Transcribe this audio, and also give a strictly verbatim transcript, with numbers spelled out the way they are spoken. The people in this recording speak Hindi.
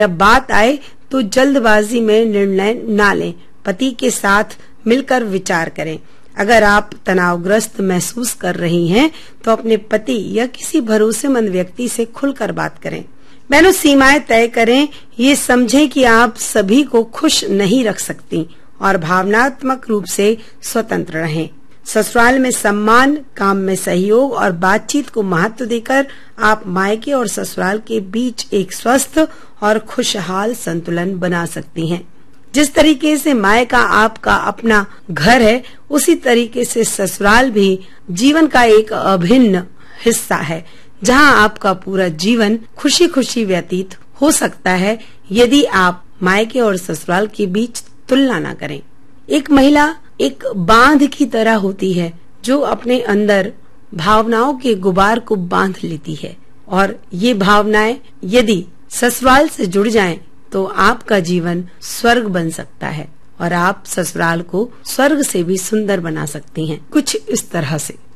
जब बात आए तो जल्दबाजी में निर्णय ना लें। पति के साथ मिलकर विचार करें। अगर आप तनावग्रस्त महसूस कर रही हैं तो अपने पति या किसी भरोसेमंद व्यक्ति से खुलकर बात करें। बहनों, सीमाएं तय करें। ये समझें कि आप सभी को खुश नहीं रख सकती और भावनात्मक रूप से स्वतंत्र रहें। ससुराल में सम्मान, काम में सहयोग और बातचीत को महत्व देकर आप मायके और ससुराल के बीच एक स्वस्थ और खुशहाल संतुलन बना सकती हैं। जिस तरीके से मायका आपका अपना घर है, उसी तरीके से ससुराल भी जीवन का एक अभिन्न हिस्सा है, जहां आपका पूरा जीवन खुशी खुशी व्यतीत हो सकता है यदि आप मायके और ससुराल के बीच तुलना न करें। एक महिला एक बांध की तरह होती है जो अपने अंदर भावनाओं के गुबार को बांध लेती है, और ये भावनाएं यदि ससुराल से जुड़ जाएं तो आपका जीवन स्वर्ग बन सकता है और आप ससुराल को स्वर्ग से भी सुंदर बना सकती हैं। कुछ इस तरह से।